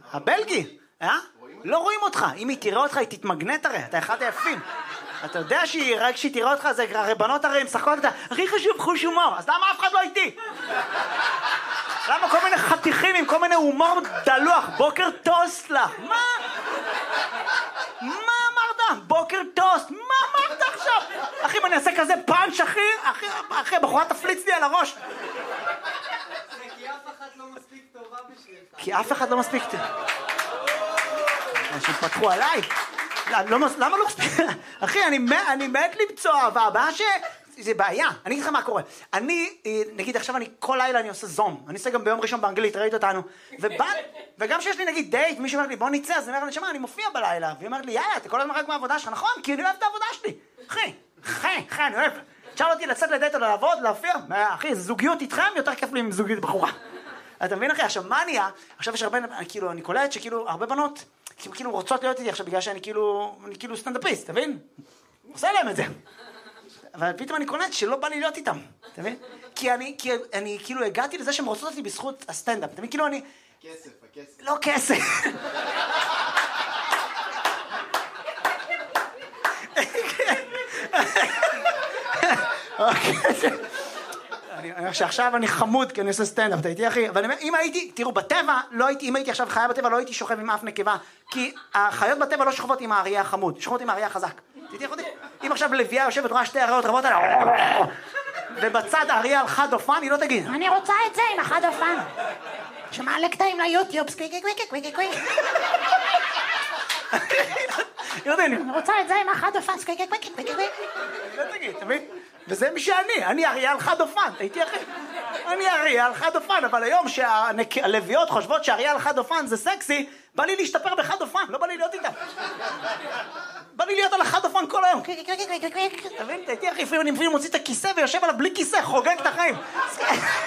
הבלגי, לא רואים אותך. אם היא תראה אותך, היא תתמגנט הרי, אתה אחד היפים. אתה יודע רק כשהיא תראה אותך, זה הרי בנות הרי משחקות אותה, הכי חשוב חוש הומור, אז למה אף אחד לא איתי? למה כל מיני חתיכים עם כל מיני הומור דלוח? בוקר טוסט לך. מה אמרת? בוקר טוסט. מה אמרת עכשיו? אחי, אני אעשה כזה פאנץ', אחי, בחורה תפליץ לי על הראש. כי אף אחד לא מספיק טובה בשבילך. כי אף אחד לא מספיק טובה. אנשים פתחו עליי. למה לא מספיק? אחי, אני מת למצוא אהבה. הבעיה זה בעיה. אני אגיד לך מה קורה. נגיד עכשיו כל לילה אני עושה זום. אני עושה גם ביום ראשון באנגלית, ראית אותנו. וגם שיש לי נגיד דייט, מישהו אומר לי בוא נצא, אז אני אומר לי, שמה, אני מופיע בלילה. והיא אומרת לי, יאללה, אתה כל הזמן רק מהעבודה שלך, נכון? כי אני אוהב את העבודה שלי. אחי, אני אוהב. תשאל אותי לצאת לדייט או לעבוד, להופיע. אחי, זוגיות איתכם יותר כיף לי עם זוגיות בחורה. אתה מבין אחי? עכשיו מה נהיה? עכשיו יש הרבה, כאילו, אני קולט שכאילו הרבה בנות כאילו רוצות להיות איתי עכשיו בגלל שאני כאילו סטנדאפיסט, אתה מבין? עושה להם את זה. אבל פתאום אני קולט שלא בא לי להיות איתם, אתה מבין? כי אני כאילו הגעתי לזה שהן רוצות אותי בזכות הסטנדאפ, אתה מבין? כאילו אני... הכסף. לא כסף. אני חושב שעכשיו אני חמוד כי אני עושה סטנדאפ, אתה איתי אחי? אבל אם הייתי, תראו, בטבע, אם הייתי עכשיו חיה בטבע, לא הייתי שוכב עם אף נקבה, כי החיות בטבע לא שוכבות עם האריה החמוד, שוכבות עם האריה החזק. תהייתי אחותי? אם עכשיו לביאה יושבת, רואה שתי אריות רבות עליה, ובצד האריה על חד אופן, היא לא תגיד, אני רוצה את זה עם החד אופן. שמעלה קטעים ליוטיוב, סקוויקי. אני רוצה את זה עם החד אופן, סקוויקי. לא תגיד, אתה מבין? וזה מי אני אריה על חד אופן, הייתי אחי. אני אריה על חד אופן, אבל היום שהלוויות חושבות שאריה על חד אופן זה סקסי, בא לי להשתפר בחד אופן, לא בא לי להיות איתם. בא לי להיות על החד אופן כל היום. אתה מבין? הייתי אחי, לפעמים אני מוציא את הכיסא ויושב עליו בלי כיסא, חוגג את החיים.